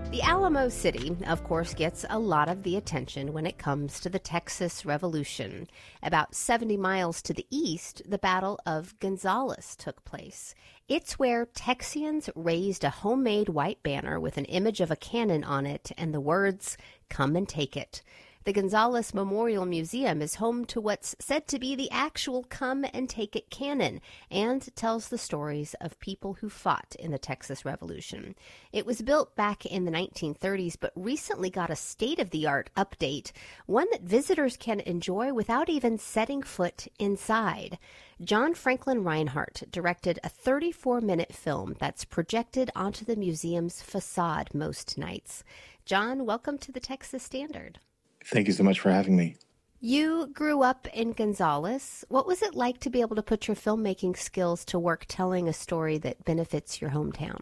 The Alamo City, of course, gets a lot of the attention when it comes to the Texas Revolution. About 70 miles to the east, the Battle of Gonzales took place. It's where Texians raised a homemade white banner with an image of a cannon on it and the words, "Come and take it." The Gonzales Memorial Museum is home to what's said to be the actual Come and Take It cannon and tells the stories of people who fought in the Texas Revolution. It was built back in the 1930s, but recently got a state-of-the-art update, one that visitors can enjoy without even setting foot inside. John Franklin Reinhardt directed a 34-minute film that's projected onto the museum's facade most nights. John, welcome to the Texas Standard. Thank you so much for having me. You grew up in Gonzales. What was it like to be able to put your filmmaking skills to work telling a story that benefits your hometown?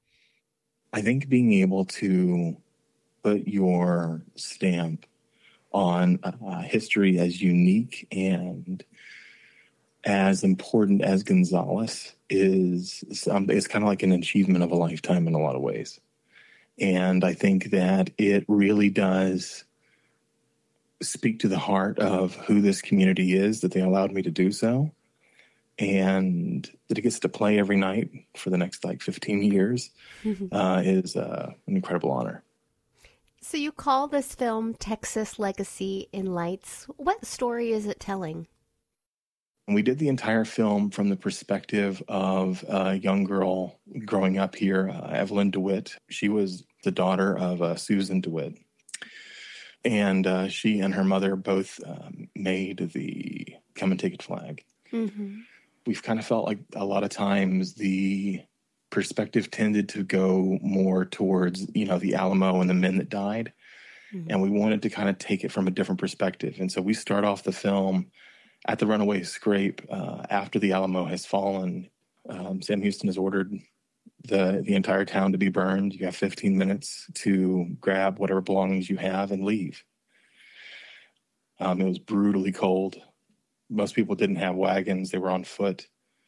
I think being able to put your stamp on history as unique and as important as Gonzales is kind of like an achievement of a lifetime in a lot of ways. And I think that it really does speak to the heart of who this community is, that they allowed me to do so, and that it gets to play every night for the next 15 years is an incredible honor. So you call this film Texas Legacy in Lights. What story is it telling? We did the entire film from the perspective of a young girl growing up here, Evelyn DeWitt. She was the daughter of Susan DeWitt. And she and her mother both made the Come and Take It flag. Mm-hmm. We've kind of felt like a lot of times the perspective tended to go more towards, the Alamo and the men that died. Mm-hmm. And we wanted to kind of take it from a different perspective. And so we start off the film at the runaway scrape after the Alamo has fallen. Sam Houston has ordered the entire town to be burned. You have 15 minutes to grab whatever belongings you have and leave. It was brutally cold. Most people didn't have wagons. They were on foot.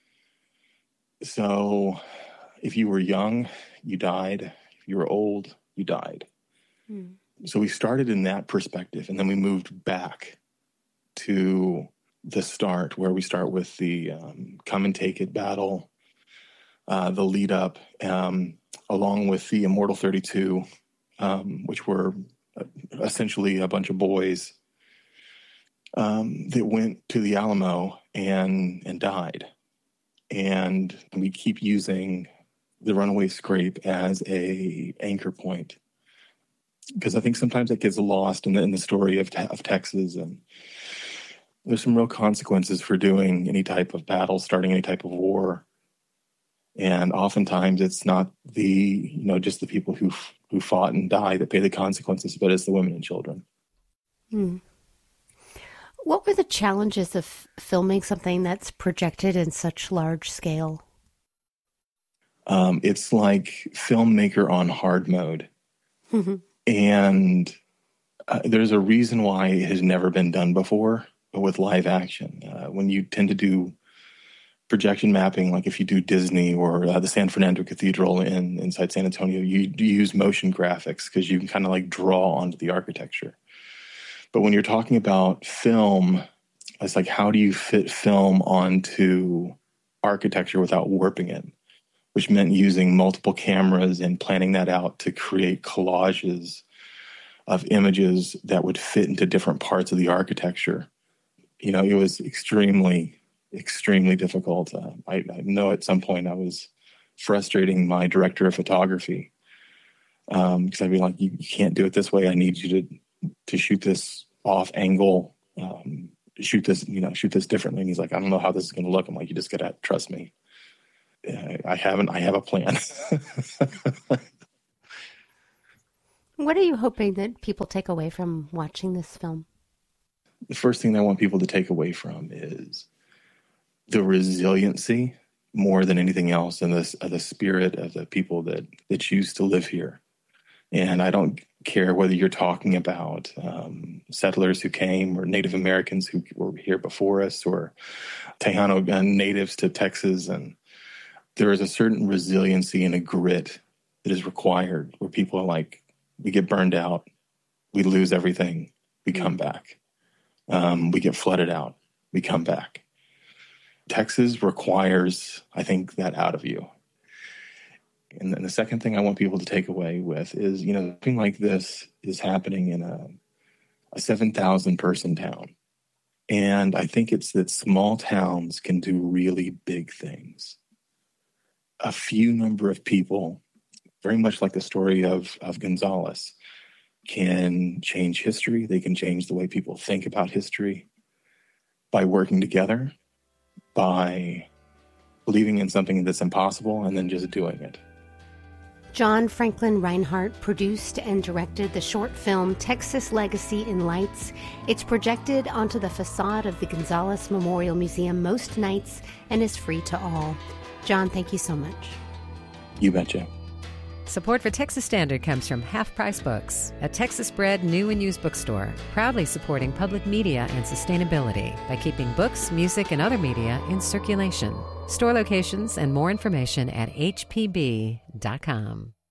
So if you were young, you died. If you were old, you died. Hmm. So we started in that perspective, and then we moved back to the start, where we start with the Come and Take It battle, the lead up, along with the Immortal 32, which were essentially a bunch of boys that went to the Alamo and died. And we keep using the runaway scrape as a anchor point, because I think sometimes that gets lost in the story of Texas. And there's some real consequences for doing any type of battle, starting any type of war. And oftentimes it's not just the people who fought and died that pay the consequences, but it's the women and children. Hmm. What were the challenges of filming something that's projected in such large scale? It's like filmmaker on hard mode. Mm-hmm. And there's a reason why it has never been done before with live action. When you tend to do projection mapping, like if you do Disney or the San Fernando Cathedral inside San Antonio, you use motion graphics because you can kind of draw onto the architecture. But when you're talking about film, it's like, how do you fit film onto architecture without warping it? Which meant using multiple cameras and planning that out to create collages of images that would fit into different parts of the architecture. It was extremely, extremely difficult. I know at some point I was frustrating my director of photography because I'd be like, you can't do it this way. I need you to shoot this off angle, shoot this differently. And he's like, I don't know how this is going to look. I'm like, you just got to trust me. I have a plan. What are you hoping that people take away from watching this film? The first thing I want people to take away from is the resiliency, more than anything else, and the spirit of the people that choose to live here. And I don't care whether you're talking about settlers who came, or Native Americans who were here before us, or Tejano natives to Texas. And there is a certain resiliency and a grit that is required, where people are like, We get burned out. We lose everything. We come back. We get flooded out. We come back. Texas requires, I think, that out of you. And then the second thing I want people to take away with is, something like this is happening in a 7,000 person town. And I think it's that small towns can do really big things. A few number of people, very much like the story of Gonzalez, can change history. They can change the way people think about history by working together, by believing in something that's impossible and then just doing it. John Franklin Reinhardt produced and directed the short film Texas Legacy in Lights. It's projected onto the facade of the Gonzalez Memorial Museum most nights and is free to all. John, thank you so much. You betcha. Support for Texas Standard comes from Half Price Books, a Texas-bred new and used bookstore, proudly supporting public media and sustainability by keeping books, music, and other media in circulation. Store locations and more information at hpb.com.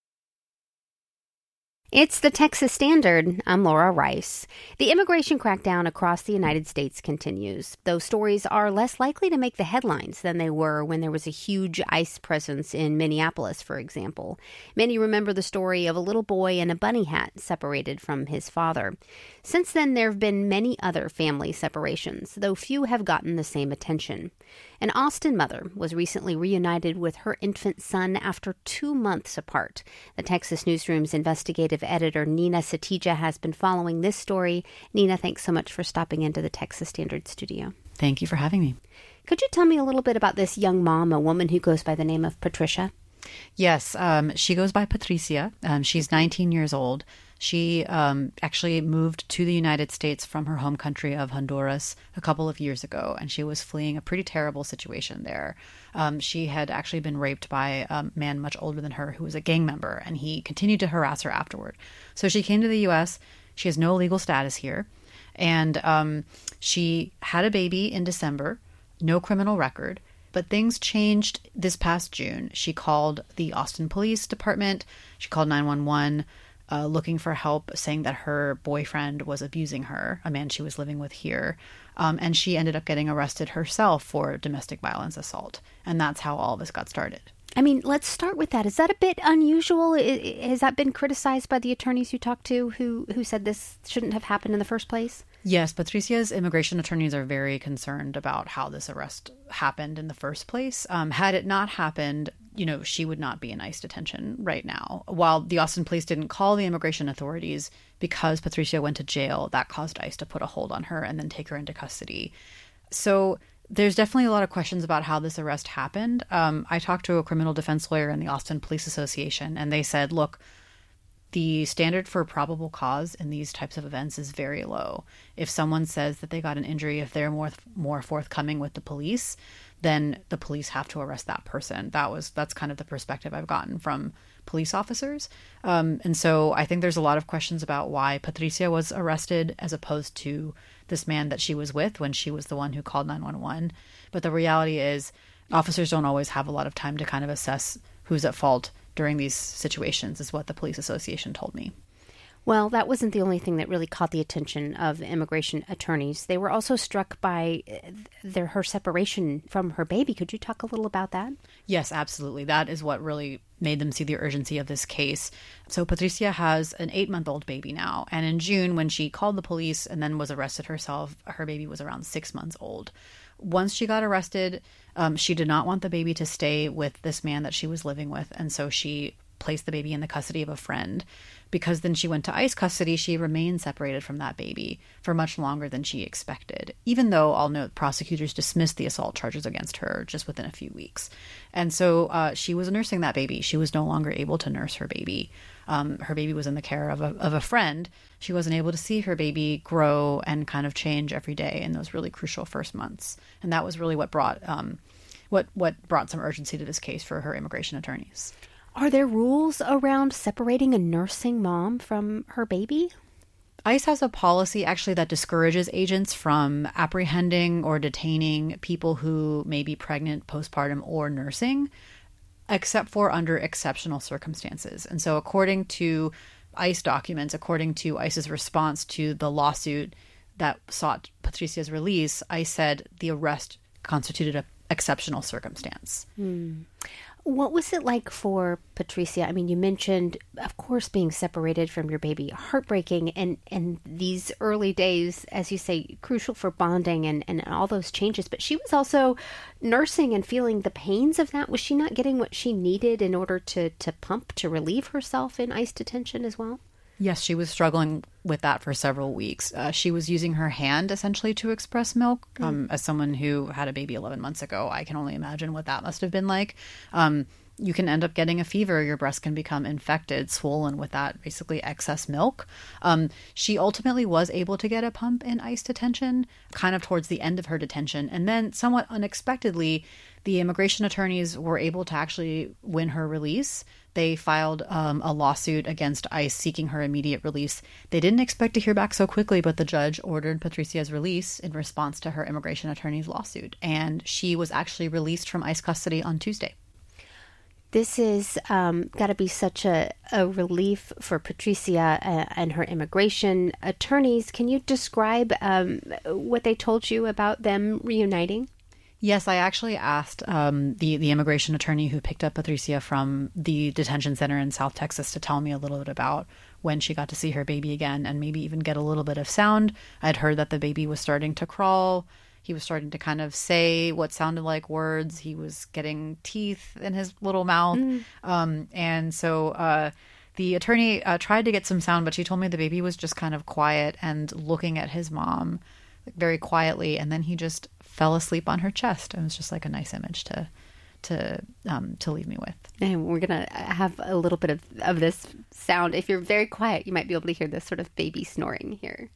It's the Texas Standard. I'm Laura Rice. The immigration crackdown across the United States continues. Those stories are less likely to make the headlines than they were when there was a huge ICE presence in Minneapolis, for example. Many remember the story of a little boy in a bunny hat separated from his father. Since then, there have been many other family separations, though few have gotten the same attention. An Austin mother was recently reunited with her infant son after 2 months apart. The Texas Newsroom's investigative editor, Nina Satija, has been following this story. Nina, thanks so much for stopping into the Texas Standard studio. Thank you for having me. Could you tell me a little bit about this young mom, a woman who goes by the name of Patricia? Yes, she goes by Patricia. She's 19 years old. She actually moved to the United States from her home country of Honduras a couple of years ago, and she was fleeing a pretty terrible situation there. She had actually been raped by a man much older than her who was a gang member, and he continued to harass her afterward. So she came to the U.S. She has no legal status here, and she had a baby in December, no criminal record. But things changed this past June. She called the Austin Police Department. She called 911. Looking for help, saying that her boyfriend was abusing her, a man she was living with here. And she ended up getting arrested herself for domestic violence assault. And that's how all of this got started. I mean, let's start with that. Is that a bit unusual? Has that been criticized by the attorneys you talked to who said this shouldn't have happened in the first place? Yes, Patricia's immigration attorneys are very concerned about how this arrest happened in the first place. Had it not happened, she would not be in ICE detention right now. While the Austin police didn't call the immigration authorities because Patricia went to jail, that caused ICE to put a hold on her and then take her into custody. So there's definitely a lot of questions about how this arrest happened. I talked to a criminal defense lawyer in the Austin Police Association, and they said, look, the standard for probable cause in these types of events is very low. If someone says that they got an injury, if they're more forthcoming with the police, then the police have to arrest that person. That's kind of the perspective I've gotten from police officers. And so I think there's a lot of questions about why Patricia was arrested as opposed to this man that she was with when she was the one who called 911. But the reality is officers don't always have a lot of time to kind of assess who's at fault during these situations, is what the police association told me. Well, that wasn't the only thing that really caught the attention of immigration attorneys. They were also struck by her separation from her baby. Could you talk a little about that? Yes, absolutely. That is what really made them see the urgency of this case. So Patricia has an 8-month-old baby now. And in June, when she called the police and then was arrested herself, her baby was around 6 months old. Once she got arrested, she did not want the baby to stay with this man that she was living with. And so she placed the baby in the custody of a friend. Because then she went to ICE custody, she remained separated from that baby for much longer than she expected, even though I'll note prosecutors dismissed the assault charges against her just within a few weeks. And so she was nursing that baby. She was no longer able to nurse her baby. Her baby was in the care of a friend. She wasn't able to see her baby grow and kind of change every day in those really crucial first months. And that was really what brought some urgency to this case for her immigration attorneys. Are there rules around separating a nursing mom from her baby? ICE has a policy actually that discourages agents from apprehending or detaining people who may be pregnant, postpartum, or nursing, except for under exceptional circumstances. And so according to ICE documents, according to ICE's response to the lawsuit that sought Patricia's release, ICE said the arrest constituted an exceptional circumstance. What was it like for Patricia? I mean, you mentioned, of course, being separated from your baby, heartbreaking, and these early days, as you say, crucial for bonding and all those changes. But she was also nursing and feeling the pains of that. Was she not getting what she needed in order to pump, to relieve herself in ICE detention as well? Yes, she was struggling with that for several weeks. She was using her hand essentially to express milk. As someone who had a baby 11 months ago, I can only imagine what that must have been like. You can end up getting a fever. Your breast can become infected, swollen with that basically excess milk. She ultimately was able to get a pump in ICE detention, kind of towards the end of her detention. And then somewhat unexpectedly, the immigration attorneys were able to actually win her release. They filed a lawsuit against ICE seeking her immediate release. They didn't expect to hear back so quickly, but the judge ordered Patricia's release in response to her immigration attorney's lawsuit. And she was actually released from ICE custody on Tuesday. This is got to be such a relief for Patricia and her immigration attorneys. Can you describe what they told you about them reuniting? Yes, I actually asked the immigration attorney who picked up Patricia from the detention center in South Texas to tell me a little bit about when she got to see her baby again and maybe even get a little bit of sound. I'd heard that the baby was starting to crawl. He was starting to kind of say what sounded like words. He was getting teeth in his little mouth. And so the attorney tried to get some sound, but she told me the baby was just kind of quiet and looking at his mom very quietly, and then he just fell asleep on her chest. It was just like a nice image to leave me with. And we're gonna have a little bit of this sound. If you're very quiet, you might be able to hear this sort of baby snoring here.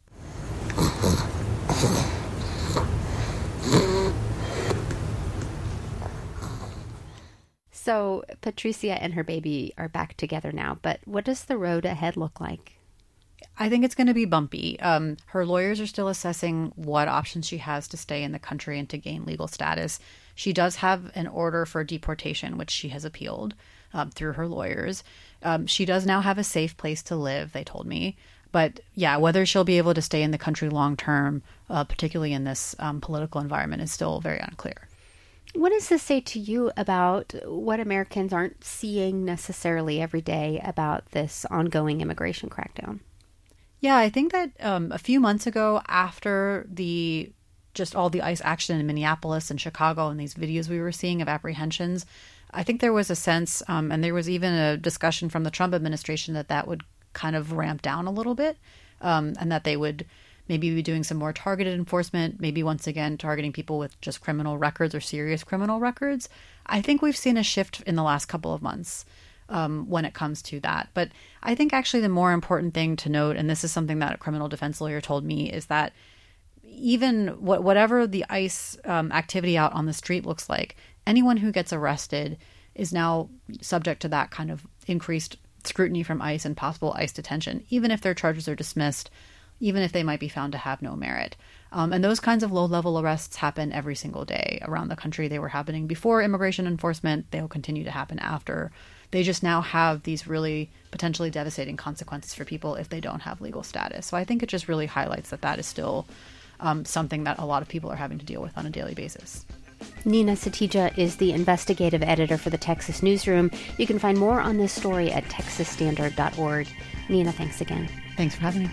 So Patricia and her baby are back together now, but what does the road ahead look like? I think it's going to be bumpy. Her lawyers are still assessing what options she has to stay in the country and to gain legal status. She does have an order for deportation, which she has appealed through her lawyers. She does now have a safe place to live, they told me. But yeah, whether she'll be able to stay in the country long term, particularly in this political environment, is still very unclear. What does this say to you about what Americans aren't seeing necessarily every day about this ongoing immigration crackdown? Yeah, I think that a few months ago, after all the ICE action in Minneapolis and Chicago and these videos we were seeing of apprehensions, I think there was a sense, and there was even a discussion from the Trump administration that would kind of ramp down a little bit, and that they would maybe be doing some more targeted enforcement, maybe once again targeting people with just criminal records or serious criminal records. I think we've seen a shift in the last couple of months when it comes to that. But I think actually the more important thing to note, and this is something that a criminal defense lawyer told me, is that even whatever the ICE activity out on the street looks like, anyone who gets arrested is now subject to that kind of increased scrutiny from ICE and possible ICE detention, even if their charges are dismissed, even if they might be found to have no merit. And those kinds of low-level arrests happen every single day around the country. They were happening before immigration enforcement. They'll continue to happen after. They just now have these really potentially devastating consequences for people if they don't have legal status. So I think it just really highlights that is still something that a lot of people are having to deal with on a daily basis. Nina Satija is the investigative editor for the Texas Newsroom. You can find more on this story at texasstandard.org. Nina, thanks again. Thanks for having me.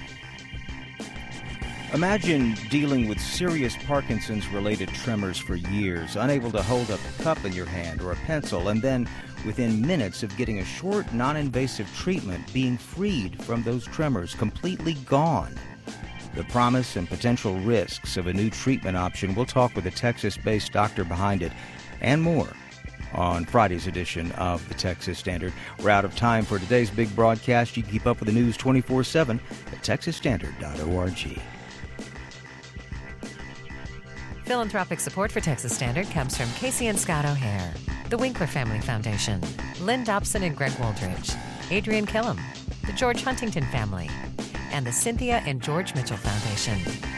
Imagine dealing with serious Parkinson's-related tremors for years, unable to hold up a cup in your hand or a pencil, and then, within minutes of getting a short, non-invasive treatment, being freed from those tremors, completely gone. The promise and potential risks of a new treatment option. We'll talk with a Texas-based doctor behind it, and more, on Friday's edition of the Texas Standard. We're out of time for today's big broadcast. You can keep up with the news 24/7 at texasstandard.org. Philanthropic support for Texas Standard comes from Casey and Scott O'Hare, the Winkler Family Foundation, Lynn Dobson and Greg Waldridge, Adrian Killam, the George Huntington Family, and the Cynthia and George Mitchell Foundation.